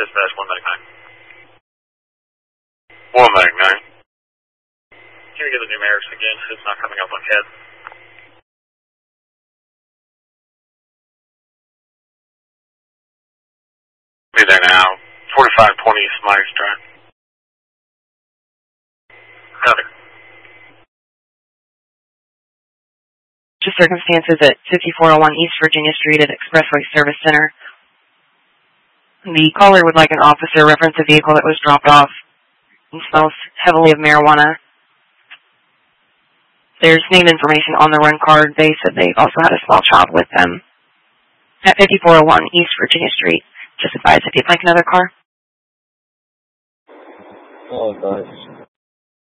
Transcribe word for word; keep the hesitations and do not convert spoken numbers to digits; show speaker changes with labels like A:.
A: Dispatch one ninety-nine.
B: one ninety-nine.
A: Can we get the numerics again? It's not coming up on C A D.
B: Be there now. forty-five twenty East Myers Drive.
A: Copy.
C: Just circumstances at fifty-four oh one East Virginia Street at Expressway Service Center. The caller would like an officer reference a vehicle that was dropped off and smells heavily of marijuana. There's name information on the run card. They said they also had a small child with them at fifty-four oh one East Virginia Street. Just advise if you'd like another car.
D: Oh, nice.